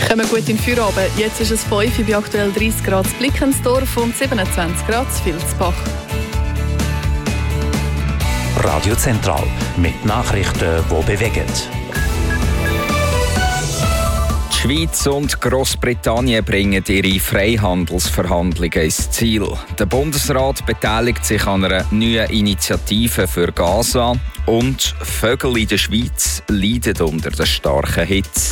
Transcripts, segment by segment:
Kommen gut in den Feierabend. Jetzt ist es 5 Uhr, bei aktuell 30 Grad in Blickensdorf und 27 Grad in Vilsbach. Radio Zentral mit Nachrichten, die bewegen. Die Schweiz und Grossbritannien bringen ihre Freihandelsverhandlungen ins Ziel. Der Bundesrat beteiligt sich an einer neuen Initiative für Gaza und Vögel in der Schweiz leiden unter der starken Hitze.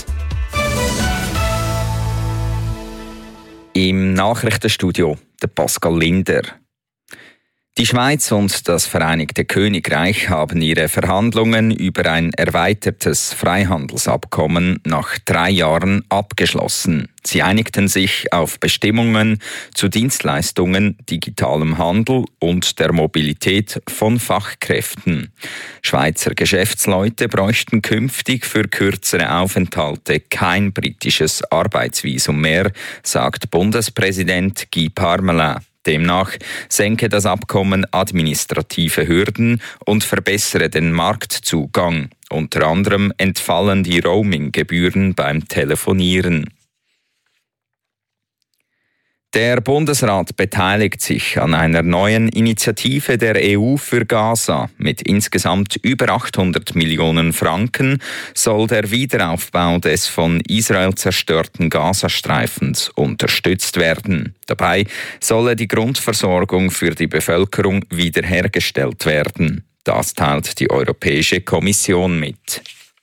Im Nachrichtenstudio der Pascal Linder. Die Schweiz und das Vereinigte Königreich haben ihre Verhandlungen über ein erweitertes Freihandelsabkommen nach 3 Jahren abgeschlossen. Sie einigten sich auf Bestimmungen zu Dienstleistungen, digitalem Handel und der Mobilität von Fachkräften. Schweizer Geschäftsleute bräuchten künftig für kürzere Aufenthalte kein britisches Arbeitsvisum mehr, sagt Bundespräsident Guy Parmelin. Demnach senke das Abkommen administrative Hürden und verbessere den Marktzugang. Unter anderem entfallen die Roaming-Gebühren beim Telefonieren. Der Bundesrat beteiligt sich an einer neuen Initiative der EU für Gaza. Mit insgesamt über 800 Millionen Franken soll der Wiederaufbau des von Israel zerstörten Gazastreifens unterstützt werden. Dabei solle die Grundversorgung für die Bevölkerung wiederhergestellt werden. Das teilt die Europäische Kommission mit.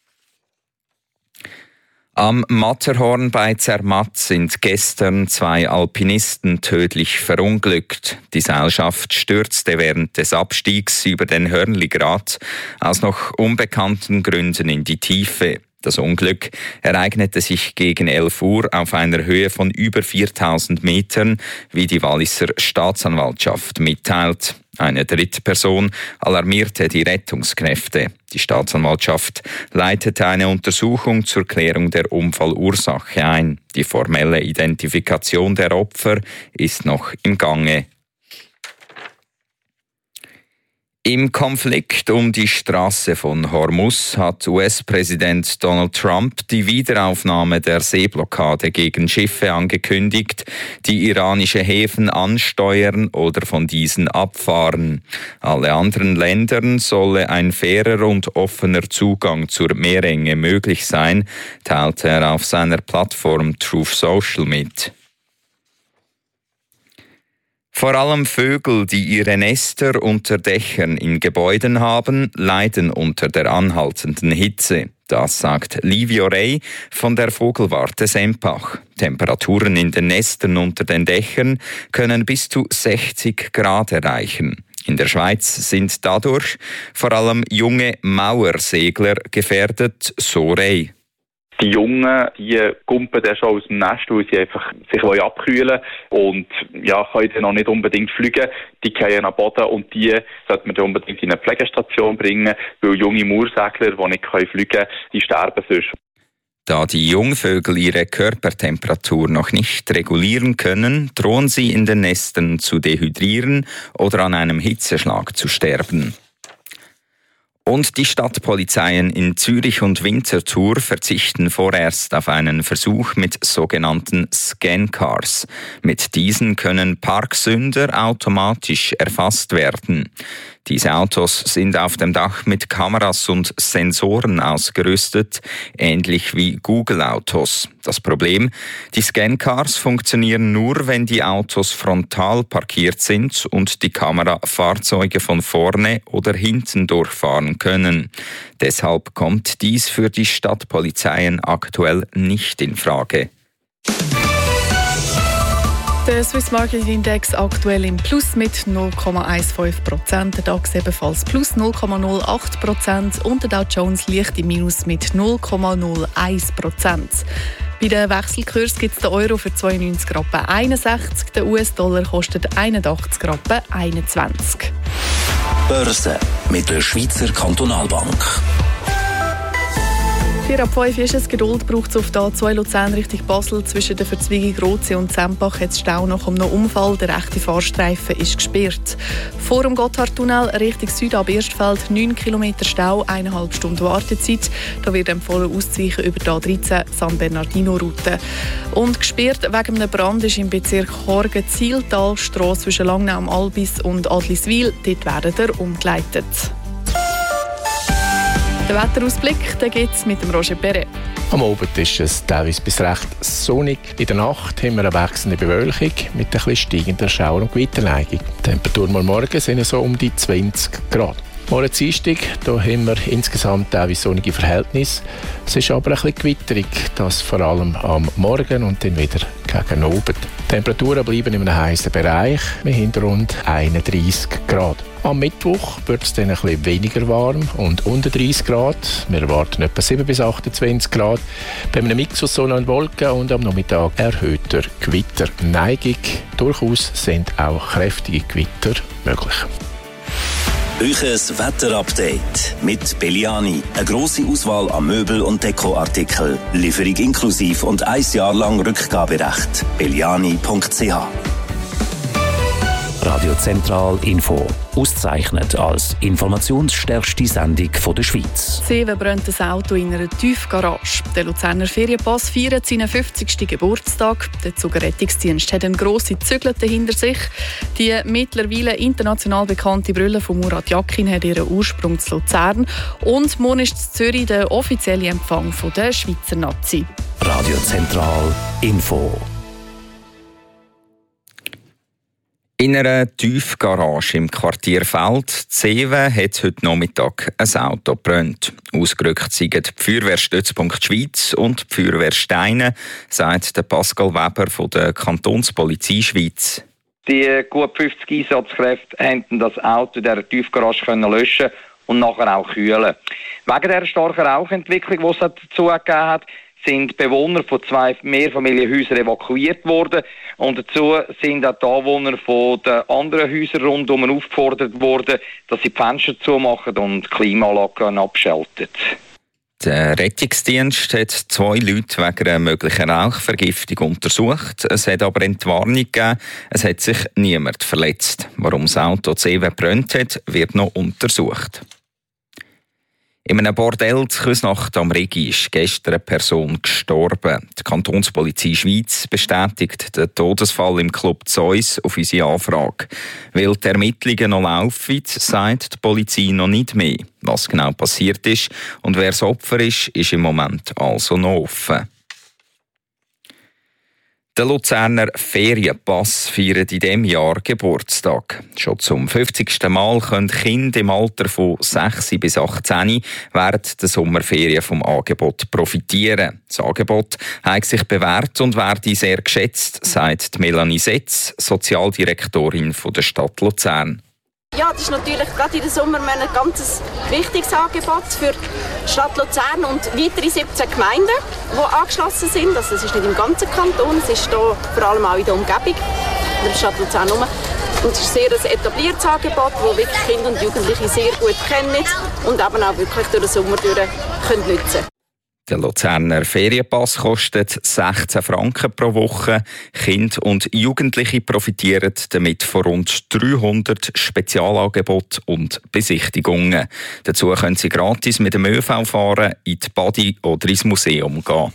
Am Matterhorn bei Zermatt sind gestern 2 Alpinisten tödlich verunglückt. Die Seilschaft stürzte während des Abstiegs über den Hörnligrat aus noch unbekannten Gründen in die Tiefe. Das Unglück ereignete sich gegen 11 Uhr auf einer Höhe von über 4000 Metern, wie die Walliser Staatsanwaltschaft mitteilt. Eine dritte Person alarmierte die Rettungskräfte. Die Staatsanwaltschaft leitete eine Untersuchung zur Klärung der Unfallursache ein. Die formelle Identifikation der Opfer ist noch im Gange. Im Konflikt um die Straße von Hormuz hat US-Präsident Donald Trump die Wiederaufnahme der Seeblockade gegen Schiffe angekündigt, die iranische Häfen ansteuern oder von diesen abfahren. Alle anderen Ländern solle ein fairer und offener Zugang zur Meerenge möglich sein, teilte er auf seiner Plattform Truth Social mit. Vor allem Vögel, die ihre Nester unter Dächern in Gebäuden haben, leiden unter der anhaltenden Hitze. Das sagt Livio Rey von der Vogelwarte Sempach. Temperaturen in den Nestern unter den Dächern können bis zu 60 Grad erreichen. In der Schweiz sind dadurch vor allem junge Mauersegler gefährdet, so Rey. Die Jungen, die kumpen dann schon aus dem Nest, weil sie einfach sich abkühlen wollen und können dann noch nicht unbedingt fliegen. Die fallen am Boden und die sollte man dann unbedingt in eine Pflegestation bringen, weil junge Mauersegler, die nicht fliegen können, die sterben sonst. Da die Jungvögel ihre Körpertemperatur noch nicht regulieren können, drohen sie in den Nestern zu dehydrieren oder an einem Hitzeschlag zu sterben. Und die Stadtpolizeien in Zürich und Winterthur verzichten vorerst auf einen Versuch mit sogenannten Scancars. Mit diesen können Parksünder automatisch erfasst werden. Diese Autos sind auf dem Dach mit Kameras und Sensoren ausgerüstet, ähnlich wie Google-Autos. Das Problem: die Scancars funktionieren nur, wenn die Autos frontal parkiert sind und die Kamera Fahrzeuge von vorne oder hinten durchfahren können. Deshalb kommt dies für die Stadtpolizeien aktuell nicht in Frage. Der Swiss Market Index aktuell im Plus mit 0,15%, der DAX ebenfalls plus 0,08% und der Dow Jones leicht im Minus mit 0,01%. Bei den Wechselkursen gibt es den Euro für 92 Rappen 61, der US-Dollar kostet 81 Rappen 21. Börse mit der Schweizer Kantonalbank. 4:05 ist es. Geduld braucht es auf der A2 Luzern Richtung Basel. Zwischen der Verzweigung Rotsee und Sempach hat es Stau nach einem Unfall. Der rechte Fahrstreifen ist gesperrt. Vor dem Gotthardtunnel Richtung Süd ab Erstfeld 9 Kilometer Stau, 1,5 Stunden Wartezeit. Da wird empfohlen auszuweichen über die A13 San Bernardino-Route. Und gesperrt wegen einem Brand ist im Bezirk Horgen-Zieltal Strasse zwischen Langnau am Albis und Adliswil. Dort werden ihr umgeleitet. Der Wetterausblick gibt es mit dem Roger Perret. Am Abend ist es teilweise bis recht sonnig. In der Nacht haben wir eine wechselnde Bewölkung mit ein bisschen steigender Schauer- und Gewitterneigung. Die Temperaturen morgen sind so um die 20 Grad. Morgen Dienstag, da haben wir insgesamt teilweise sonnige Verhältnisse. Es ist aber ein bisschen gewitterig, das vor allem am Morgen und dann wieder gegen Abend. Die Temperaturen bleiben in einem heißen Bereich. Wir haben rund 31 Grad. Am Mittwoch wird es dann ein bisschen weniger warm und unter 30 Grad. Wir erwarten etwa 7 bis 28 Grad. Bei einem Mix aus Sonne und Wolken und am Nachmittag erhöhter Gewitterneigung. Durchaus sind auch kräftige Gewitter möglich. Euches Wetterupdate mit Belliani. Eine grosse Auswahl an Möbel- und Dekoartikeln. Lieferung inklusiv und 1 Jahr lang Rückgaberecht. Belliani.ch. Radio Zentral Info. Ausgezeichnet als informationsstärkste Sendung der Schweiz. 7 brennt ein Auto in einer Tiefgarage. Der Luzerner Ferienpass feiert seinen 50. Geburtstag. Der Zugerettungsdienst hat eine grosse Zügelte hinter sich. Die mittlerweile international bekannte Brille von Murat Yakin hat ihren Ursprung zu Luzern. Und morgen ist in Zürich der offizielle Empfang der Schweizer Nazi. Radio Zentral Info. In einer Tiefgarage im Quartier Feld, Zeven, hat heute Nachmittag ein Auto gebrannt. Ausgerückt sind die Feuerwehrstützpunkt Schweiz und die Feuerwehr Steine, sagt der Pascal Weber von der Kantonspolizei Schweiz. Die gut 50 Einsatzkräfte konnten das Auto in dieser Tiefgarage löschen und nachher auch kühlen. Wegen dieser starken Rauchentwicklung, die es dazu gegeben hat, sind Bewohner von 2 Mehrfamilienhäusern evakuiert worden und dazu sind auch die Anwohner von den anderen Häusern rundum aufgefordert worden, dass sie die Fenster zumachen und die Klimaanlagen abschalten. Der Rettungsdienst hat 2 Leute wegen einer möglichen Rauchvergiftung untersucht. Es hat aber Entwarnung gegeben, es hat sich niemand verletzt. Warum das Auto Zeven gebrannt hat, wird noch untersucht. In einem Bordell zu Küsnacht am Rigi ist gestern eine Person gestorben. Die Kantonspolizei Schweiz bestätigt den Todesfall im Club Zeus auf unsere Anfrage. Weil die Ermittlungen noch laufen, sagt die Polizei noch nicht mehr. Was genau passiert ist und wer das Opfer ist im Moment also noch offen. Der Luzerner Ferienpass feiert in diesem Jahr Geburtstag. Schon zum 50. Mal können Kinder im Alter von 6 bis 18 während der Sommerferien vom Angebot profitieren. Das Angebot hat sich bewährt und werde sehr geschätzt, sagt Melanie Setz, Sozialdirektorin der Stadt Luzern. Ja, das ist natürlich gerade in den Sommermonaten ein ganz wichtiges Angebot für die Stadt Luzern und weitere 17 Gemeinden, die angeschlossen sind. Also es ist nicht im ganzen Kanton, es ist hier vor allem auch in der Umgebung, in der Stadt Luzern herum. Und es ist ein sehr etabliertes Angebot, das wirklich Kinder und Jugendliche sehr gut kennen und eben auch wirklich durch den Sommer nutzen können. Der Luzerner Ferienpass kostet 16 Franken pro Woche. Kinder und Jugendliche profitieren damit von rund 300 Spezialangeboten und Besichtigungen. Dazu können sie gratis mit dem ÖV fahren, in die Badi oder ins Museum gehen.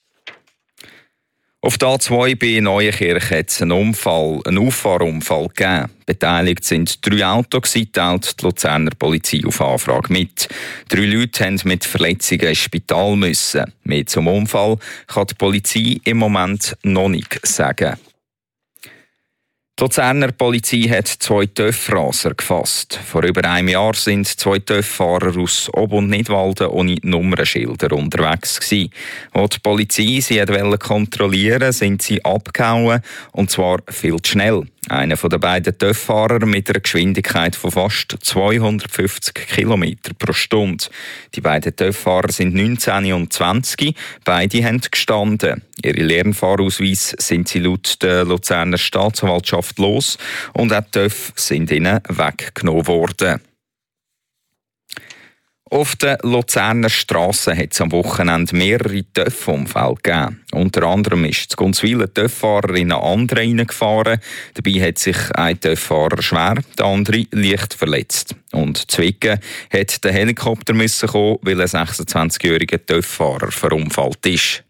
Auf der A2 bei Neuenkirchen hat es einen Auffahrunfall gegeben. Beteiligt sind 3 Autos, teilt die Luzerner Polizei auf Anfrage mit. 3 Leute mussten mit Verletzungen ins Spital müssen. Mehr zum Unfall kann die Polizei im Moment noch nicht sagen. Die Luzerner Polizei hat 2 TÜV-Raser gefasst. Vor über einem Jahr sind 2 TÜV-Fahrer aus Ob- und Nidwalden ohne Nummernschilder unterwegs gewesen. Als die Polizei sie kontrollieren, sind sie abgehauen, und zwar viel zu schnell. Einer der beiden TÜV-Fahrer mit einer Geschwindigkeit von fast 250 km pro Stunde. Die beiden TÜV-Fahrer sind 19 und 20. Beide haben gestanden. Ihre Lernfahrausweise sind sie laut der Luzerner Staatsanwaltschaft los und auch die TÜV sind ihnen weggenommen worden. Auf den Luzerner Strassen hat es am Wochenende mehrere TÜV-Unfälle gegeben. Unter anderem ist zu Gunzwil ein TÜV-Fahrer in eine andere reingefahren. Dabei hat sich ein TÜV-Fahrer schwer, der andere leicht verletzt. Und zu Wicken hat der Helikopter kommen, weil ein 26-jähriger TÜV-Fahrer verunfallt ist.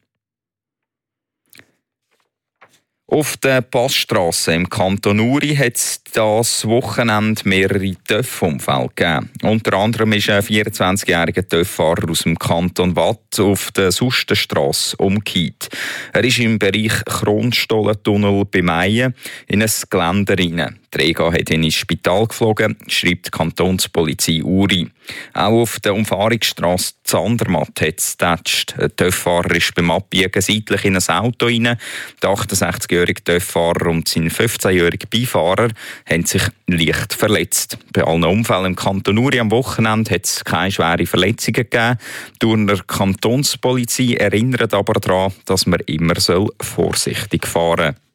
Auf der Passstrasse im Kanton Uri hat es das Wochenende mehrere TÜV-Unfälle gegeben. Unter anderem ist ein 24-jähriger TÜV-Fahrer aus dem Kanton Waadt auf der Sustenstrasse umgekehrt. Er ist im Bereich Kronstollentunnel bei Meien in ein Geländer rein. Der EGA hat ihn ins Spital geflogen, schreibt die Kantonspolizei Uri. Auch auf der Umfahrungsstrasse Zandermatt hat es getatscht. Ein TÜV-Fahrer ist beim Abbiegen seitlich in ein Auto rein. Der 68-jährige TÜV-Fahrer und sein 15-jähriger Beifahrer haben sich leicht verletzt. Bei allen Unfällen im Kanton Uri am Wochenende hat es keine schweren Verletzungen gegeben. Die Urner Kantonspolizei erinnert aber daran, dass man immer vorsichtig fahren soll.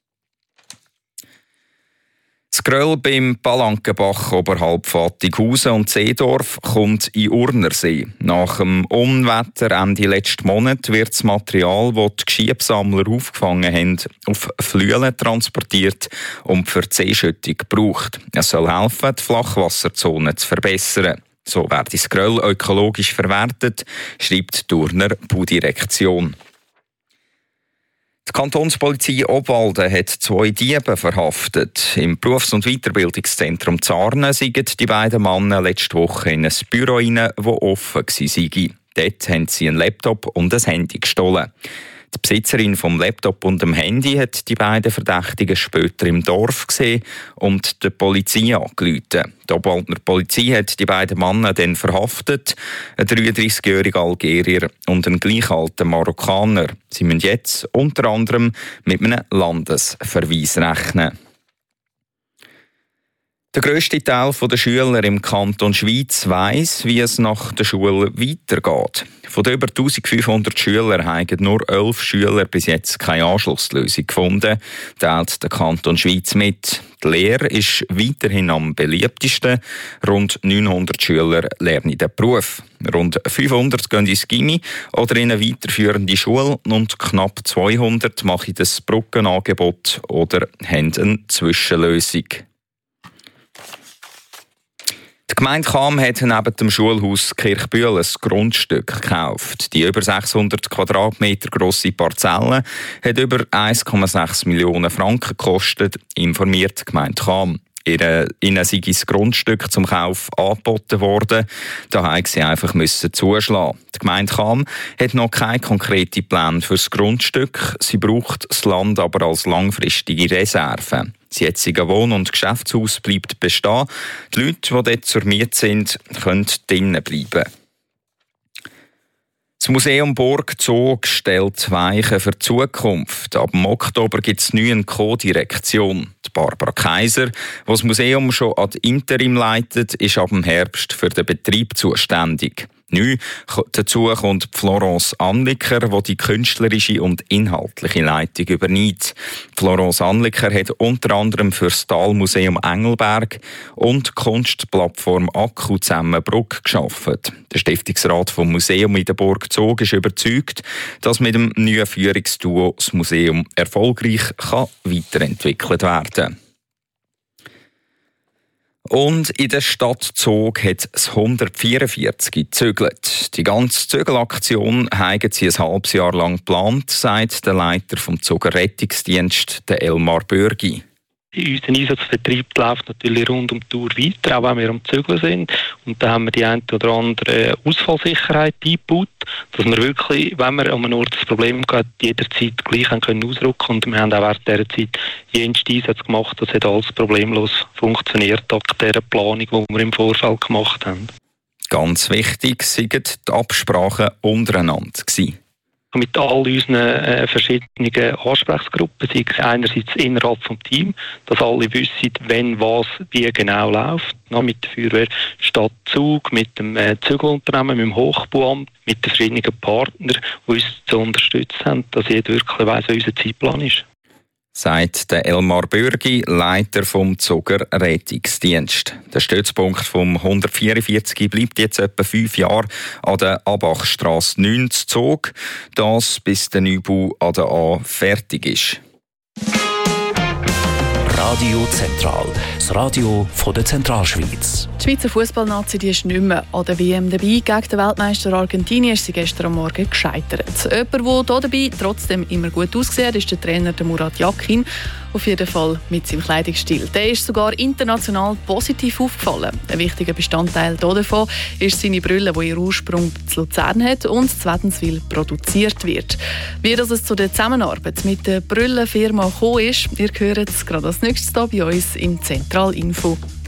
Das Gröll beim Palankenbach oberhalb Fattighausen und Seedorf kommt in Urnersee. Nach dem Unwetter Ende letzten Monat wird das Material, das die Geschiebsammler aufgefangen haben, auf Flüelen transportiert und für die Seeschüttung gebraucht. Es soll helfen, die Flachwasserzone zu verbessern. So werde das Gröll ökologisch verwertet, schreibt die Urner Baudirektion. Die Kantonspolizei Obwalden hat 2 Diebe verhaftet. Im Berufs- und Weiterbildungszentrum Zarnen sind die beiden Männer letzte Woche in ein Büro rein, das offen war. Dort haben sie einen Laptop und ein Handy gestohlen. Die Besitzerin vom Laptop und dem Handy hat die beiden Verdächtigen später im Dorf gesehen und der Polizei angerufen. Die Obwaldner Polizei hat die beiden Männer dann verhaftet, ein 33-jähriger Algerier und ein gleich alter Marokkaner. Sie müssen jetzt unter anderem mit einem Landesverweis rechnen. Der grösste Teil der Schüler im Kanton Schwyz weiss, wie es nach der Schule weitergeht. Von den über 1500 Schülern haben nur 11 Schüler bis jetzt keine Anschlusslösung gefunden, teilt der Kanton Schwyz mit. Die Lehre ist weiterhin am beliebtesten. Rund 900 Schüler lernen den Beruf. Rund 500 gehen ins Gymi oder in eine weiterführende Schule und knapp 200 machen das Brückenangebot oder haben eine Zwischenlösung. Die Gemeinde Cham hat neben dem Schulhaus Kirchbühl ein Grundstück gekauft. Die über 600 Quadratmeter grosse Parzelle hat über 1,6 Millionen Franken gekostet, informiert die Gemeinde Cham. Ihnen sei das Grundstück zum Kauf angeboten worden. Da mussten sie einfach zuschlagen. Die Gemeinde Cham hat noch keine konkreten Pläne für das Grundstück. Sie braucht das Land aber als langfristige Reserve. Das jetzige Wohn- und Geschäftshaus bleibt bestehen. Die Leute, die dort zur Miete sind, können drinnen bleiben. Das Museum Burg Zog stellt Weichen für die Zukunft. Ab dem Oktober gibt es eine Co-Direktion. Die Barbara Kaiser, die das Museum schon ad interim leitet, ist ab dem Herbst für den Betrieb zuständig. Neu dazu kommt Florence Anliker, die die künstlerische und inhaltliche Leitung übernimmt. Florence Anliker hat unter anderem für das Talmuseum Engelberg und die Kunstplattform Akku zusammen Bruck geschaffen. Der Stiftungsrat vom Museum in der Burg Zog ist überzeugt, dass mit dem neuen Führungsduo das Museum erfolgreich weiterentwickelt werden kann. Und in der Stadt Zog hat es 144 gezügelt. Die ganze Zügelaktion haben sie ein halbes Jahr lang geplant, sagt der Leiter vom Zoger Rettungsdienst, der Elmar Bürgi. Unser Einsatzbetrieb läuft natürlich rund um die Tour weiter, auch wenn wir am Zügeln sind. Und da haben wir die eine oder andere Ausfallsicherheit eingebaut, dass wir wirklich, wenn wir an einem Ort das Problem hat, jederzeit gleich können ausrücken. Und wir haben auch während dieser Zeit jenste Einsätze gemacht. Das hat alles problemlos funktioniert, dank dieser Planung, die wir im Vorfeld gemacht haben. Ganz wichtig waren die Absprachen untereinander gewesen. Mit all unseren verschiedenen Ansprechgruppen, sei es einerseits innerhalb des Teams, dass alle wissen, wenn was wie genau läuft. Mit der Feuerwehr Stadt Zug, mit dem Zügelunternehmen, mit dem Hochbauamt, mit den verschiedenen Partnern, die uns zu unterstützen haben, dass jeder wirklich weiss, wie unser Zeitplan ist. sagt der Elmar Bürgi, Leiter vom Zuger Rettungsdienst. Der Stützpunkt vom 144 bleibt jetzt etwa 5 Jahre an der Abachstrasse 9 zu Zug, das bis der Neubau an der A fertig ist. Radio Zentral, das Radio von der Zentralschweiz. Die Schweizer Fußballnazi ist nicht mehr an der WM dabei. Gegen den Weltmeister Argentinien ist sie gestern am Morgen gescheitert. Jemand, der hier dabei trotzdem immer gut ausgesehen hat, ist der Trainer Murat Yakin. Auf jeden Fall mit seinem Kleidungsstil. Der ist sogar international positiv aufgefallen. Ein wichtiger Bestandteil davon ist seine Brille, die ihren Ursprung zu Luzern hat und zu Wädenswil produziert wird. Wie es zu der Zusammenarbeit mit der Brillenfirma gekommen ist, ihr hört es gerade als nächstes hier bei uns im Zentralinfo.